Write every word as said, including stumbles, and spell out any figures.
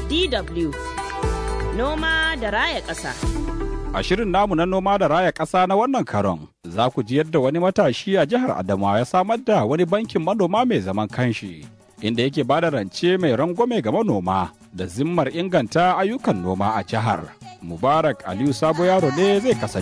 D W Noma da raya ƙasa. A shirin namu na noma da raya ƙasa na wannan karon, za ku ji yadda wani matashi a jihar Adamawa ya samar da wani bankin manoma mai zaman kanshi, inda yake ba da rance mai rangwame ga manoma da zimmar inganta ayyukan noma a jihar. Mubarak Aliyu Sabo Yaro ne zai kasance.